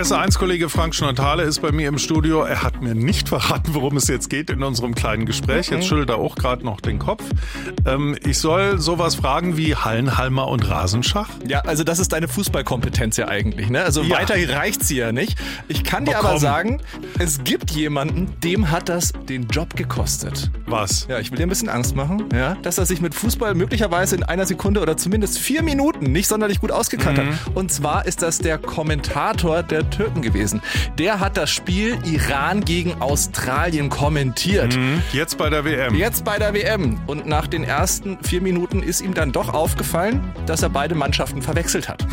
SR1-Kollege Frank Schnottale ist bei mir im Studio. Er hat mir nicht verraten, worum es jetzt geht in unserem kleinen Gespräch. Jetzt schüttelt er auch gerade noch den Kopf. Ich soll sowas fragen wie Hallenhalmer und Rasenschach? Ja, also das ist deine Fußballkompetenz ja eigentlich, ne? Also Ja. weiter reicht sie ja nicht. Ich kann dir aber sagen, es gibt jemanden, dem hat das den Job gekostet. Was? Ja, ich will dir ein bisschen Angst machen, ja, dass er sich mit Fußball möglicherweise in einer Sekunde oder zumindest 4 Minuten nicht sonderlich gut ausgekannt hat. Und zwar ist das der Kommentator der Türken gewesen. Der hat das Spiel Iran gegen Australien kommentiert. Jetzt bei der WM. Jetzt bei der WM. Und nach den ersten 4 Minuten ist ihm dann doch aufgefallen, dass er beide Mannschaften verwechselt hat.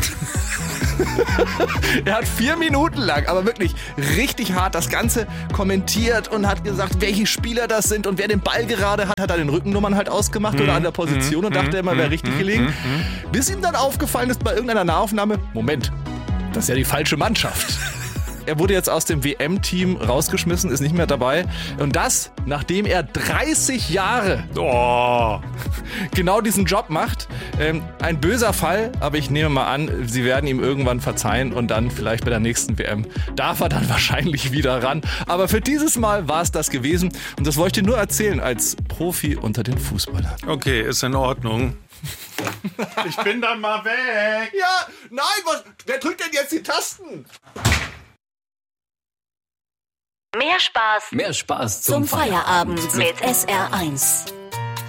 Er hat 4 Minuten lang, aber wirklich richtig hart das Ganze kommentiert und hat gesagt, welche Spieler das sind und wer den Ball gerade hat, hat er den Rückennummern halt ausgemacht oder an der Position und dachte immer, wäre richtig gelegen. Bis ihm dann aufgefallen ist bei irgendeiner Nahaufnahme, Moment, das ist ja die falsche Mannschaft. Er wurde jetzt aus dem WM-Team rausgeschmissen, ist nicht mehr dabei. Und das, nachdem er 30 Jahre genau diesen Job macht. Ein böser Fall, aber ich nehme mal an, sie werden ihm irgendwann verzeihen und dann vielleicht bei der nächsten WM darf er dann wahrscheinlich wieder ran. Aber für dieses Mal war es das gewesen. Und das wollte ich dir nur erzählen als Profi unter den Fußballern. Okay, ist in Ordnung. Ich bin dann mal weg. Ja, nein, wer drückt denn jetzt die Tasten? Mehr Spaß zum Feierabend mit SR1.